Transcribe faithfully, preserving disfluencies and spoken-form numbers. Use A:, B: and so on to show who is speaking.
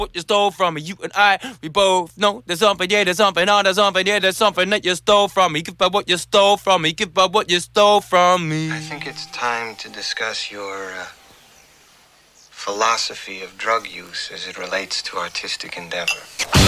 A: what you stole from me. You and I, we both know there's something, yeah, there's something, oh, there's something, yeah, there's something that you stole from me. Give back what you stole from me. Give back what you stole from me.
B: I think it's time to discuss your uh, philosophy of drug use as it relates to artistic endeavor.